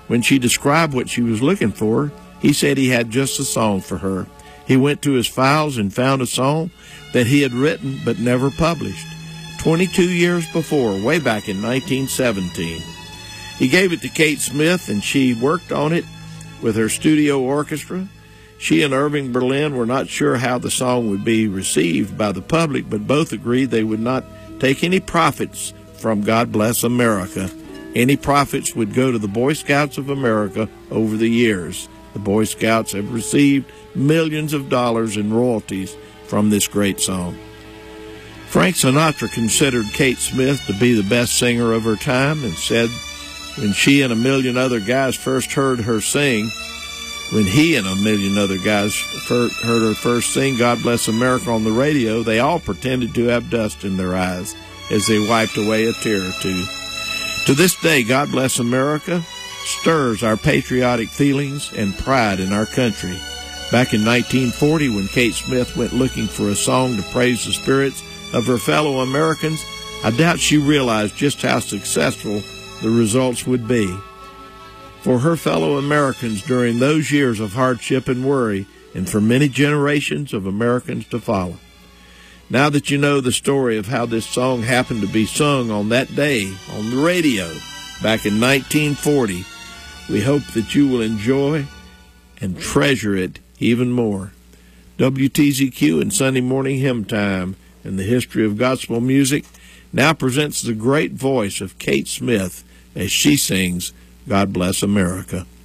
When she described what she was looking for, he said he had just a song for her. He went to his files and found a song that he had written but never published 22 years before, way back in 1917. He gave it to Kate Smith, and she worked on it with her studio orchestra. She and Irving Berlin were not sure how the song would be received by the public, but both agreed they would not take any profits from God Bless America. Any profits would go to the Boy Scouts of America over the years. The Boy Scouts have received millions of dollars in royalties from this great song. Frank Sinatra considered Kate Smith to be the best singer of her time and said when she and a million other guys first heard her sing, when he and a million other guys heard her first sing God Bless America on the radio, they all pretended to have dust in their eyes as they wiped away a tear or two. To this day, God Bless America stirs our patriotic feelings and pride in our country. Back in 1940, when Kate Smith went looking for a song to praise the spirits of her fellow Americans, I doubt she realized just how successful the results would be for her fellow Americans during those years of hardship and worry, and for many generations of Americans to follow. Now that you know the story of how this song happened to be sung on that day on the radio back in 1940, we hope that you will enjoy and treasure it even more. WTZQ and Sunday Morning Hymn Time and the History of Gospel Music now presents the great voice of Kate Smith as she sings God Bless America.